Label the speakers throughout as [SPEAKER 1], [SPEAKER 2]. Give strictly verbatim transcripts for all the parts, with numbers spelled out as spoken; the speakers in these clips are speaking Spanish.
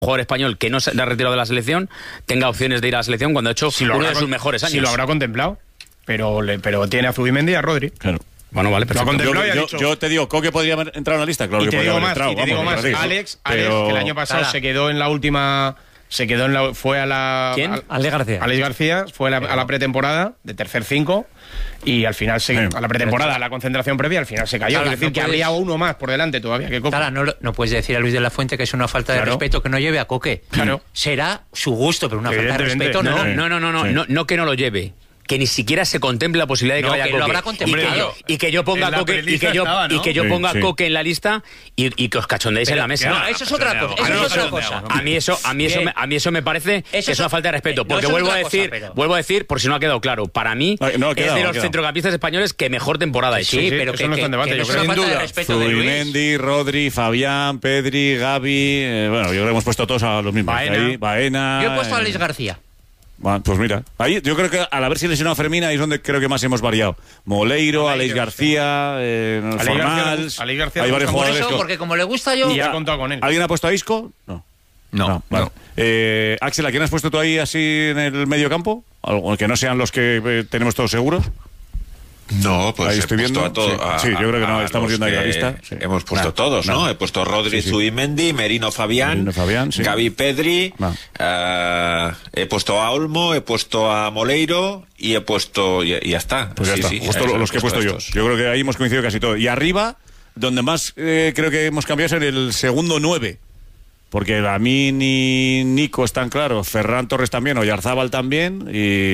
[SPEAKER 1] jugador español que no se ha retirado de la selección tenga opciones de ir a la selección cuando ha hecho
[SPEAKER 2] si
[SPEAKER 1] uno de sus mejores años.
[SPEAKER 2] Si lo habrá contemplado, pero, le, pero tiene a Zubimendi y a Rodri.
[SPEAKER 3] Claro.
[SPEAKER 1] Bueno, vale, perfecto.
[SPEAKER 3] Yo, yo,
[SPEAKER 2] dicho,
[SPEAKER 3] yo te digo, ¿Coque podría entrar en la lista? Claro
[SPEAKER 2] y
[SPEAKER 3] que
[SPEAKER 2] te
[SPEAKER 3] podría
[SPEAKER 2] digo
[SPEAKER 3] haber
[SPEAKER 2] más,
[SPEAKER 3] entrado.
[SPEAKER 2] y te digo
[SPEAKER 3] vamos,
[SPEAKER 2] más,
[SPEAKER 3] Alex,
[SPEAKER 2] Alex,
[SPEAKER 3] pero...
[SPEAKER 2] Alex, que el año pasado Tala. se quedó en la última... Se quedó en la... Fue a la...
[SPEAKER 1] ¿Quién?
[SPEAKER 2] A,
[SPEAKER 4] Alex García.
[SPEAKER 2] Alex García fue a la, a la pretemporada de tercer cinco y al final se... Sí. A la pretemporada, a la concentración previa, al final se cayó.
[SPEAKER 4] Tala,
[SPEAKER 2] es decir,
[SPEAKER 4] no
[SPEAKER 2] que
[SPEAKER 4] puedes...
[SPEAKER 2] habría uno más por delante todavía que Coque.
[SPEAKER 4] Tala, no, no puedes decir a Luis de la Fuente que es una falta de
[SPEAKER 2] claro.
[SPEAKER 4] respeto que no lleve a Coque.
[SPEAKER 2] Claro.
[SPEAKER 4] Será su gusto, pero una falta de respeto
[SPEAKER 1] no.
[SPEAKER 4] no.
[SPEAKER 1] No, no, no, no,
[SPEAKER 3] sí.
[SPEAKER 1] no, no que no lo lleve. Que ni siquiera se contemple la posibilidad de que
[SPEAKER 4] no,
[SPEAKER 1] vaya
[SPEAKER 4] que
[SPEAKER 1] Coque.
[SPEAKER 4] lo habrá contemplado.
[SPEAKER 1] Y que yo, y que yo ponga a Coque y que yo,
[SPEAKER 5] estaba, ¿no?
[SPEAKER 1] y que yo
[SPEAKER 3] sí,
[SPEAKER 1] ponga
[SPEAKER 3] sí.
[SPEAKER 1] a Coque en la lista y, y que os cachondeéis en la mesa.
[SPEAKER 4] No, eso es otra cosa. Eso es otra cosa.
[SPEAKER 1] A mí eso, a mí eso, me, a mí eso me parece
[SPEAKER 4] eso
[SPEAKER 1] que es una falta de respeto. Porque
[SPEAKER 4] no,
[SPEAKER 1] vuelvo a decir,
[SPEAKER 4] cosa, pero...
[SPEAKER 1] vuelvo a decir, por si no ha quedado claro, para mí
[SPEAKER 3] no, no, quedado,
[SPEAKER 1] es de los centrocampistas españoles que mejor temporada ha hecho.
[SPEAKER 4] Sí,
[SPEAKER 2] sí,
[SPEAKER 4] pero
[SPEAKER 2] eso
[SPEAKER 4] que,
[SPEAKER 2] no está en debate,
[SPEAKER 4] que
[SPEAKER 2] yo
[SPEAKER 4] no es
[SPEAKER 2] creo.
[SPEAKER 4] una falta
[SPEAKER 5] Sin
[SPEAKER 4] de
[SPEAKER 5] duda.
[SPEAKER 4] respeto de Luis.
[SPEAKER 3] Zubimendi, Rodri, Fabián, Pedri, Gavi... Eh, bueno, yo creo que hemos puesto todos a los mismos.
[SPEAKER 2] Baena.
[SPEAKER 3] Ahí, Baena...
[SPEAKER 4] Yo he puesto a
[SPEAKER 3] eh,
[SPEAKER 4] Alex García.
[SPEAKER 3] Bueno, pues mira, ahí yo creo que al haberse lesionado Fermín ahí es donde creo que más hemos variado. Moleiro, Alex García, eh,
[SPEAKER 2] Alex
[SPEAKER 3] Fornals,
[SPEAKER 2] García, Alex García
[SPEAKER 3] hay varios
[SPEAKER 4] Por
[SPEAKER 3] jugadores.
[SPEAKER 4] eso,
[SPEAKER 3] que-
[SPEAKER 4] porque como le gusta yo...
[SPEAKER 2] Y ya he contado con él.
[SPEAKER 3] ¿Alguien ha puesto a Isco? No.
[SPEAKER 5] No, no.
[SPEAKER 3] vale. Eh, Axel, ¿a quién has puesto tú ahí así en el medio campo? Algo que no sean los que eh, tenemos todos seguros.
[SPEAKER 6] No, pues
[SPEAKER 3] Ahí
[SPEAKER 6] he
[SPEAKER 3] estoy
[SPEAKER 6] puesto
[SPEAKER 3] viendo.
[SPEAKER 6] a
[SPEAKER 3] Sí,
[SPEAKER 6] todos.
[SPEAKER 3] sí, yo creo que no, estamos viendo ahí la lista. Sí.
[SPEAKER 6] Hemos puesto
[SPEAKER 3] Nah,
[SPEAKER 6] todos, ¿no?
[SPEAKER 3] nah.
[SPEAKER 6] He puesto Rodri,
[SPEAKER 3] Sí, sí.
[SPEAKER 6] Zubimendi, Merino Fabián,
[SPEAKER 3] Merino Fabián, sí.
[SPEAKER 6] Gavi Pedri,
[SPEAKER 3] Nah.
[SPEAKER 6] eh, he puesto a Olmo, he puesto a Moleiro y he puesto... y, y ya está.
[SPEAKER 3] Pues ya
[SPEAKER 6] Sí,
[SPEAKER 3] está,
[SPEAKER 6] sí,
[SPEAKER 3] justo
[SPEAKER 6] eso,
[SPEAKER 3] los que he puesto yo.
[SPEAKER 6] estos.
[SPEAKER 3] Yo creo que ahí hemos coincidido casi todo. Y arriba, donde más eh, creo que hemos cambiado es en el segundo nueve. Porque a mí ni Nico están claros, Ferran Torres también, Oyarzábal también,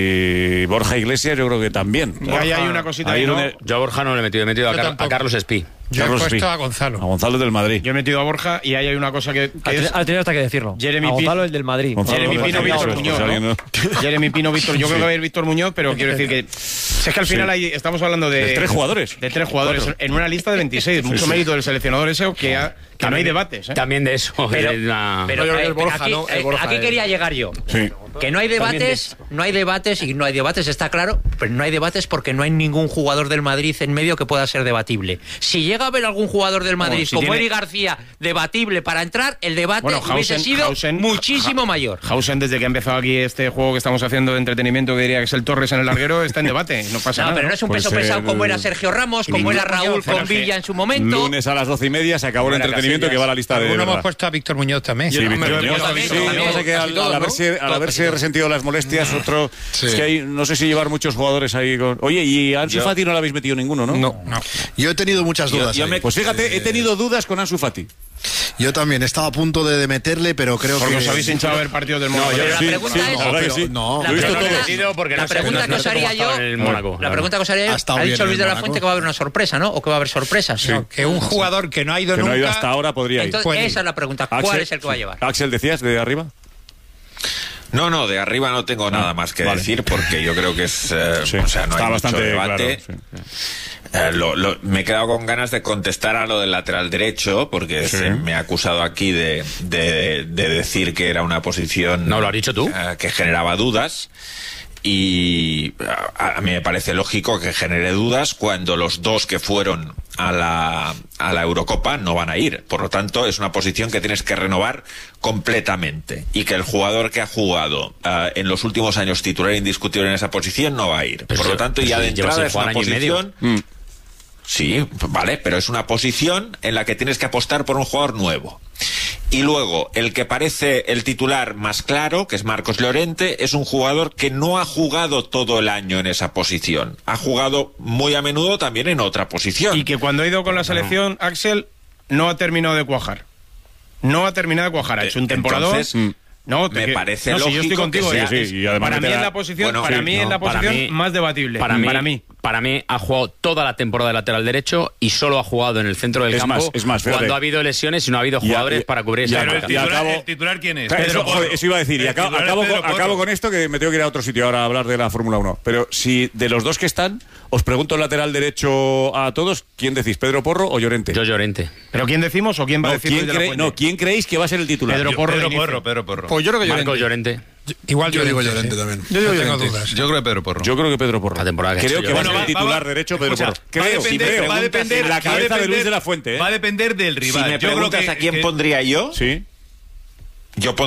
[SPEAKER 3] y Borja Iglesias yo creo que también.
[SPEAKER 2] Y ahí hay una cosita
[SPEAKER 3] Ahí
[SPEAKER 2] ahí, ¿no?
[SPEAKER 3] donde-
[SPEAKER 1] Yo a Borja no le he metido, he metido a,
[SPEAKER 5] Yo
[SPEAKER 1] Car- a
[SPEAKER 5] tampoco.
[SPEAKER 1] Carlos Espí.
[SPEAKER 5] Yo
[SPEAKER 3] Carlos
[SPEAKER 5] he puesto
[SPEAKER 3] Espí.
[SPEAKER 5] a Gonzalo.
[SPEAKER 3] A Gonzalo del Madrid.
[SPEAKER 2] Yo he metido a Borja y ahí hay una cosa que, que es
[SPEAKER 4] Ha tenido hasta que decirlo.
[SPEAKER 2] Jeremy
[SPEAKER 4] a Gonzalo,
[SPEAKER 2] Pino-
[SPEAKER 4] el del Madrid.
[SPEAKER 3] Gonzalo
[SPEAKER 2] Jeremy
[SPEAKER 3] del
[SPEAKER 2] Pino,
[SPEAKER 3] Madrid,
[SPEAKER 2] Víctor
[SPEAKER 3] eso es,
[SPEAKER 2] Muñoz,
[SPEAKER 3] pues,
[SPEAKER 2] ¿no?
[SPEAKER 3] alguien
[SPEAKER 2] Jeremy Pino, Víctor. Yo creo
[SPEAKER 3] Sí.
[SPEAKER 2] que va a ir Víctor Muñoz, pero quiero decir que si es que al final
[SPEAKER 3] Sí.
[SPEAKER 2] ahí estamos hablando de
[SPEAKER 3] De tres jugadores.
[SPEAKER 2] de tres jugadores
[SPEAKER 3] Cuatro.
[SPEAKER 2] en una lista de veintiséis. Mucho
[SPEAKER 3] sí.
[SPEAKER 2] mérito del seleccionador ese que, ha- que no hay debates. ¿eh?
[SPEAKER 1] También de eso.
[SPEAKER 4] Pero,
[SPEAKER 1] es una-
[SPEAKER 4] pero,
[SPEAKER 5] No, yo creo que
[SPEAKER 4] eh,
[SPEAKER 5] es Borja,
[SPEAKER 4] aquí,
[SPEAKER 5] ¿no? El
[SPEAKER 4] eh,
[SPEAKER 5] Borja
[SPEAKER 4] aquí
[SPEAKER 5] es-
[SPEAKER 4] quería llegar yo.
[SPEAKER 3] Sí.
[SPEAKER 4] Que no hay debates, no hay debates y no hay debates, está claro, pero no hay debates porque no hay ningún jugador del Madrid en medio que pueda ser debatible. Si llega a haber algún jugador del Madrid
[SPEAKER 2] Bueno, si
[SPEAKER 4] como
[SPEAKER 2] tiene-
[SPEAKER 4] Eri García debatible para entrar, el debate
[SPEAKER 2] Bueno,
[SPEAKER 4] hubiese
[SPEAKER 2] Hausen-
[SPEAKER 4] sido
[SPEAKER 2] Hausen-
[SPEAKER 4] muchísimo
[SPEAKER 2] Ja-
[SPEAKER 4] mayor.
[SPEAKER 2] Hausen, desde que ha empezado aquí este juego que estamos haciendo de entretenimiento, que diría que es el Torres en el larguero, está en debate. No pasa
[SPEAKER 4] No,
[SPEAKER 2] nada.
[SPEAKER 4] pero no es un
[SPEAKER 3] Pues
[SPEAKER 4] peso pesado
[SPEAKER 3] el-
[SPEAKER 4] como era Sergio Ramos, como
[SPEAKER 2] ningún-
[SPEAKER 4] era Raúl
[SPEAKER 2] pero
[SPEAKER 4] con
[SPEAKER 2] es que
[SPEAKER 4] Villa en su momento.
[SPEAKER 3] Lunes a las doce y media se acabó el
[SPEAKER 2] Era
[SPEAKER 3] entretenimiento
[SPEAKER 2] Casillas.
[SPEAKER 3] que va a la lista de
[SPEAKER 5] Alguno hemos
[SPEAKER 3] verdad.
[SPEAKER 5] puesto a Víctor Muñoz también.
[SPEAKER 3] Sí,
[SPEAKER 2] Yo
[SPEAKER 3] Víctor
[SPEAKER 2] también,
[SPEAKER 3] Muñoz.
[SPEAKER 2] yo también,
[SPEAKER 3] Sí,
[SPEAKER 2] yo
[SPEAKER 3] lo que
[SPEAKER 2] también.
[SPEAKER 3] pasa es que
[SPEAKER 5] Casi
[SPEAKER 3] al,
[SPEAKER 5] todos,
[SPEAKER 3] al
[SPEAKER 5] ¿no?
[SPEAKER 3] haberse, al haberse resentido las molestias, otro...
[SPEAKER 5] Sí.
[SPEAKER 3] Es que hay, no sé si llevar muchos jugadores ahí con... Oye, y a Ansu
[SPEAKER 6] Yo-
[SPEAKER 3] Fati no le habéis metido ninguno, ¿no?
[SPEAKER 5] No, no.
[SPEAKER 7] Yo he tenido muchas
[SPEAKER 6] Yo-
[SPEAKER 7] dudas.
[SPEAKER 6] yo
[SPEAKER 7] ahí.
[SPEAKER 6] me-
[SPEAKER 3] Pues fíjate, he tenido dudas con Ansu Fati.
[SPEAKER 7] Yo también estaba a punto de, de meterle, pero creo
[SPEAKER 2] Porque
[SPEAKER 7] que...
[SPEAKER 2] os habéis hinchado a ver partidos del Mónaco.
[SPEAKER 4] Pero la
[SPEAKER 3] Sí,
[SPEAKER 4] pregunta
[SPEAKER 3] sí,
[SPEAKER 4] es...
[SPEAKER 3] la verdad que sí.
[SPEAKER 7] No,
[SPEAKER 4] La
[SPEAKER 3] Lo he visto
[SPEAKER 4] pregunta-
[SPEAKER 3] todo.
[SPEAKER 1] porque
[SPEAKER 4] la
[SPEAKER 1] no sé-
[SPEAKER 4] pregunta
[SPEAKER 1] no-
[SPEAKER 4] que
[SPEAKER 1] no
[SPEAKER 4] os
[SPEAKER 1] sé cómo
[SPEAKER 4] haría
[SPEAKER 1] ha estado
[SPEAKER 4] yo-
[SPEAKER 1] en el Mónaco,
[SPEAKER 4] La pregunta que os haría
[SPEAKER 7] Ha
[SPEAKER 4] yo,
[SPEAKER 7] estado
[SPEAKER 4] ha
[SPEAKER 7] bien
[SPEAKER 4] dicho
[SPEAKER 7] en
[SPEAKER 4] Luis
[SPEAKER 7] el
[SPEAKER 4] de la
[SPEAKER 7] Mónaco.
[SPEAKER 4] Fuente que va a haber una sorpresa, ¿no? O que va a haber sorpresas.
[SPEAKER 5] No, que un jugador que no ha ido
[SPEAKER 3] Que
[SPEAKER 5] nunca...
[SPEAKER 3] no ha ido hasta ahora podría ir.
[SPEAKER 4] Entonces,
[SPEAKER 5] Puede ir.
[SPEAKER 4] esa es la pregunta. ¿Cuál
[SPEAKER 3] Axel,
[SPEAKER 4] es el que va a llevar?
[SPEAKER 3] Axel, ¿decías de arriba?
[SPEAKER 6] No, no, de arriba no tengo nada más que
[SPEAKER 3] vale.
[SPEAKER 6] decir porque yo creo que es... eh,
[SPEAKER 3] Sí,
[SPEAKER 6] o sea, no
[SPEAKER 3] está
[SPEAKER 6] hay
[SPEAKER 3] bastante
[SPEAKER 6] mucho debate.
[SPEAKER 3] claro. sí.
[SPEAKER 6] Eh, lo- lo- me he quedado con ganas de contestar a lo del lateral derecho porque
[SPEAKER 3] Sí.
[SPEAKER 6] se me ha acusado aquí de, de, de decir que era una posición
[SPEAKER 1] No, lo has dicho tú.
[SPEAKER 6] eh, que generaba dudas y a, a mí me parece lógico que genere dudas cuando los dos que fueron a la, a la Eurocopa no van a ir. Por lo tanto, es una posición que tienes que renovar completamente y que el jugador que ha jugado eh, en los últimos años titular indiscutible en esa posición no va a ir.
[SPEAKER 1] Pero
[SPEAKER 6] Por
[SPEAKER 1] si-
[SPEAKER 6] lo tanto,
[SPEAKER 1] pero
[SPEAKER 6] ya
[SPEAKER 1] si
[SPEAKER 6] de
[SPEAKER 1] llevas
[SPEAKER 6] entrada
[SPEAKER 1] sin
[SPEAKER 6] es
[SPEAKER 1] jugar
[SPEAKER 6] una
[SPEAKER 1] año y medio.
[SPEAKER 6] posición... Sí, vale, pero es una posición en la que tienes que apostar por un jugador nuevo. Y luego, el que parece el titular más claro, que es Marcos Llorente, es un jugador que no ha jugado todo el año en esa posición. Ha jugado muy a menudo también en otra posición.
[SPEAKER 2] Y que cuando ha ido con la selección, Axel, no ha terminado de cuajar. No ha terminado de cuajar. Ha hecho un temporador.
[SPEAKER 6] Entonces,
[SPEAKER 2] No,
[SPEAKER 6] me
[SPEAKER 2] que-
[SPEAKER 6] parece
[SPEAKER 2] no, si yo estoy
[SPEAKER 6] lógico
[SPEAKER 2] contigo.
[SPEAKER 6] que
[SPEAKER 2] ya.
[SPEAKER 6] sea-
[SPEAKER 3] Sí, sí, y además
[SPEAKER 2] para mí
[SPEAKER 3] meterá-
[SPEAKER 2] es la posición,
[SPEAKER 6] Bueno,
[SPEAKER 2] para
[SPEAKER 6] sí,
[SPEAKER 2] mí
[SPEAKER 6] no,
[SPEAKER 2] es la
[SPEAKER 1] para
[SPEAKER 2] posición
[SPEAKER 1] mí-
[SPEAKER 2] más debatible.
[SPEAKER 1] Para mí,
[SPEAKER 2] para mí.
[SPEAKER 1] para mí ha jugado toda la temporada de lateral derecho y solo ha jugado en el centro del
[SPEAKER 3] Es
[SPEAKER 1] campo
[SPEAKER 3] más, es más, fíjate.
[SPEAKER 1] cuando ha habido lesiones y no ha habido
[SPEAKER 3] Y a-
[SPEAKER 1] jugadores
[SPEAKER 3] y-
[SPEAKER 1] para cubrir
[SPEAKER 3] y
[SPEAKER 1] esa
[SPEAKER 3] a-
[SPEAKER 5] Pero el
[SPEAKER 1] marca.
[SPEAKER 3] y
[SPEAKER 5] titular,
[SPEAKER 3] acabo-
[SPEAKER 5] el titular ¿quién es?
[SPEAKER 3] Eso,
[SPEAKER 5] Pedro
[SPEAKER 3] joder,
[SPEAKER 5] Porro.
[SPEAKER 3] eso iba a decir, y
[SPEAKER 5] El
[SPEAKER 3] acabo,
[SPEAKER 5] titular es
[SPEAKER 3] acabo
[SPEAKER 5] Pedro
[SPEAKER 3] con,
[SPEAKER 5] Porro.
[SPEAKER 3] acabo con esto que me tengo que ir a otro sitio ahora a hablar de la Fórmula uno. Pero si de los dos que están, os pregunto el lateral derecho a todos, ¿quién decís, Pedro Porro o Llorente?
[SPEAKER 1] Yo Llorente.
[SPEAKER 2] ¿Pero quién decimos o quién va a
[SPEAKER 3] No,
[SPEAKER 2] decir
[SPEAKER 3] ¿quién,
[SPEAKER 2] Luis de la
[SPEAKER 3] cree-
[SPEAKER 2] Fuente?
[SPEAKER 3] no, ¿quién creéis que va a ser el titular?
[SPEAKER 2] Pedro
[SPEAKER 3] Yo-
[SPEAKER 2] Porro.
[SPEAKER 5] Pedro
[SPEAKER 2] de inicio.
[SPEAKER 5] Porro, Pedro Porro.
[SPEAKER 8] Pues yo creo que
[SPEAKER 1] Marco
[SPEAKER 8] Llorente.
[SPEAKER 1] Llorente.
[SPEAKER 5] Igual
[SPEAKER 7] Yo digo
[SPEAKER 5] Llorente,
[SPEAKER 7] Llorente
[SPEAKER 5] sí.
[SPEAKER 7] también.
[SPEAKER 8] Yo digo
[SPEAKER 5] No tengo
[SPEAKER 8] Llorente.
[SPEAKER 5] dudas.
[SPEAKER 8] Yo creo que Pedro Porro.
[SPEAKER 3] Yo creo que Pedro Porro.
[SPEAKER 1] La temporada que ha
[SPEAKER 3] creo
[SPEAKER 1] hecho
[SPEAKER 3] que va a ser
[SPEAKER 1] Llorente.
[SPEAKER 3] el
[SPEAKER 5] Bueno, va-
[SPEAKER 3] titular
[SPEAKER 5] va-
[SPEAKER 3] derecho Pedro
[SPEAKER 5] escucha,
[SPEAKER 3] Porro.
[SPEAKER 5] va a
[SPEAKER 3] Creo,
[SPEAKER 5] depender-
[SPEAKER 3] sí, creo.
[SPEAKER 5] va a depender-
[SPEAKER 3] En la
[SPEAKER 5] va a
[SPEAKER 3] cabeza de Luis
[SPEAKER 5] depender-
[SPEAKER 3] de la Fuente, ¿eh?
[SPEAKER 5] Va a depender del
[SPEAKER 6] Si
[SPEAKER 5] rival.
[SPEAKER 6] me
[SPEAKER 5] Yo creo
[SPEAKER 6] preguntas
[SPEAKER 5] que-
[SPEAKER 6] a quién
[SPEAKER 5] que-
[SPEAKER 6] pondría yo,
[SPEAKER 3] Sí.
[SPEAKER 6] Yo